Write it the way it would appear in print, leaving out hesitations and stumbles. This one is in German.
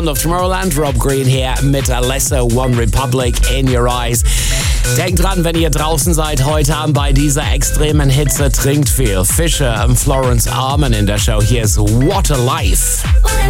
of Tomorrowland, Rob Green hier mit Alesso, One Republic, In Your Eyes. Denkt dran, wenn ihr draußen seid heute Abend bei dieser extremen Hitze, trinkt viel. Fisher und Florence Arman in der Show. Hier ist What a Life.